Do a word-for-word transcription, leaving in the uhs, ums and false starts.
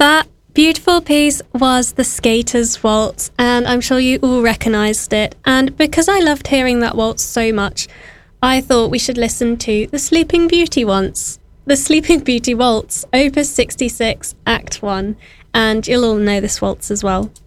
That beautiful piece was The Skater's Waltz, and I'm sure you all recognised it. And because I loved hearing that waltz so much, I thought we should listen to The Sleeping Beauty once. The Sleeping Beauty Waltz, Opus sixty-six, Act one, and you'll all know this waltz as well.